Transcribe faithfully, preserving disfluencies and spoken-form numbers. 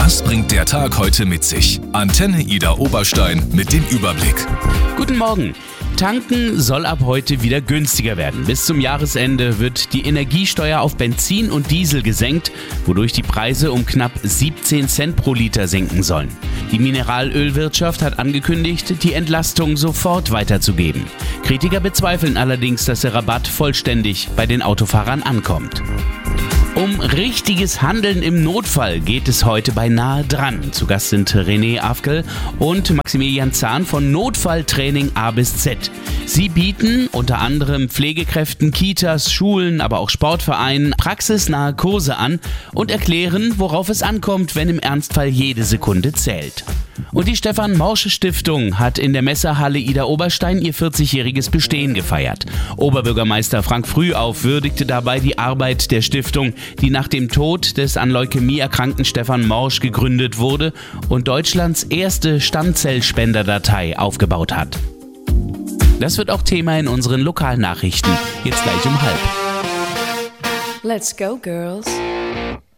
Was bringt der Tag heute mit sich? Antenne Ida Oberstein mit dem Überblick. Guten Morgen. Tanken soll ab heute wieder günstiger werden. Bis zum Jahresende wird die Energiesteuer auf Benzin und Diesel gesenkt, wodurch die Preise um knapp siebzehn Cent pro Liter sinken sollen. Die Mineralölwirtschaft hat angekündigt, die Entlastung sofort weiterzugeben. Kritiker bezweifeln allerdings, dass der Rabatt vollständig bei den Autofahrern ankommt. Um richtiges Handeln im Notfall geht es heute bei Nahe dran. Zu Gast sind René Afkel und Maximilian Zahn von Notfalltraining A bis Z. Sie bieten unter anderem Pflegekräften, Kitas, Schulen, aber auch Sportvereinen praxisnahe Kurse an und erklären, worauf es ankommt, wenn im Ernstfall jede Sekunde zählt. Und die Stefan-Morsche-Stiftung hat in der Messehalle Ida Oberstein ihr vierzigjähriges Bestehen gefeiert. Oberbürgermeister Frank Frühauf würdigte dabei die Arbeit der Stiftung, die nach dem Tod des an Leukämie erkrankten Stefan Morsch gegründet wurde und Deutschlands erste Stammzellspenderdatei aufgebaut hat. Das wird auch Thema in unseren Lokalnachrichten, jetzt gleich um halb. Let's go, girls.